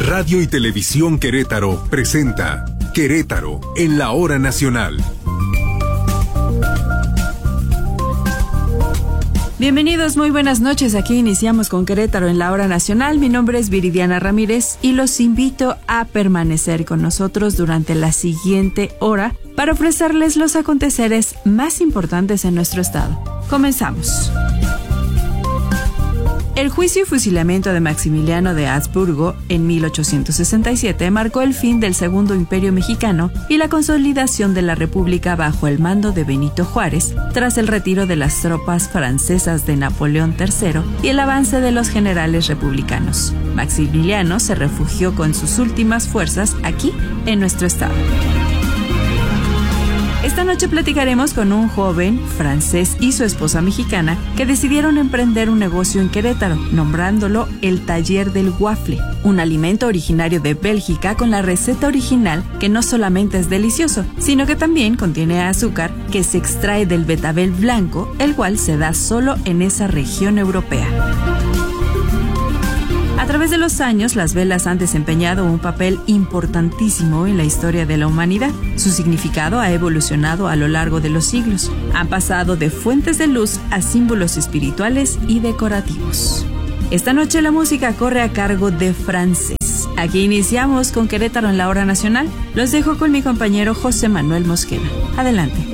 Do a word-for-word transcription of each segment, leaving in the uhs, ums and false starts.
Radio y Televisión Querétaro presenta Querétaro en la hora nacional. Bienvenidos, muy buenas noches. Aquí iniciamos con Querétaro en la hora nacional. Mi nombre es Viridiana Ramírez y los invito a permanecer con nosotros durante la siguiente hora para ofrecerles los aconteceres más importantes en nuestro estado. Comenzamos. El juicio y fusilamiento de Maximiliano de Habsburgo en mil ochocientos sesenta y siete marcó el fin del Segundo Imperio Mexicano y la consolidación de la República bajo el mando de Benito Juárez, tras el retiro de las tropas francesas de Napoleón tercero y el avance de los generales republicanos. Maximiliano se refugió con sus últimas fuerzas aquí, en nuestro estado. Esta noche platicaremos con un joven francés y su esposa mexicana que decidieron emprender un negocio en Querétaro, nombrándolo el Taller del Waffle, un alimento originario de Bélgica con la receta original que no solamente es delicioso, sino que también contiene azúcar que se extrae del betabel blanco, el cual se da solo en esa región europea. A través de los años, las velas han desempeñado un papel importantísimo en la historia de la humanidad. Su significado ha evolucionado a lo largo de los siglos. Han pasado de fuentes de luz a símbolos espirituales y decorativos. Esta noche la música corre a cargo de Francés. Aquí iniciamos con Querétaro en la hora nacional. Los dejo con mi compañero José Manuel Mosqueda. Adelante.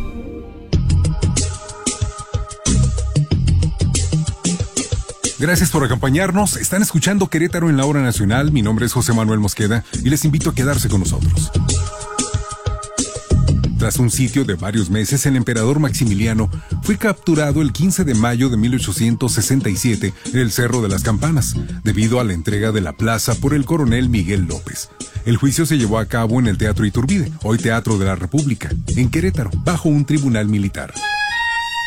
Gracias por acompañarnos. Están escuchando Querétaro en la hora nacional. Mi nombre es José Manuel Mosqueda y les invito a quedarse con nosotros. Tras un sitio de varios meses, el emperador Maximiliano fue capturado el quince de mayo de mil ochocientos sesenta y siete en el Cerro de las Campanas, debido a la entrega de la plaza por el coronel Miguel López. El juicio se llevó a cabo en el Teatro Iturbide, hoy Teatro de la República, en Querétaro, bajo un tribunal militar.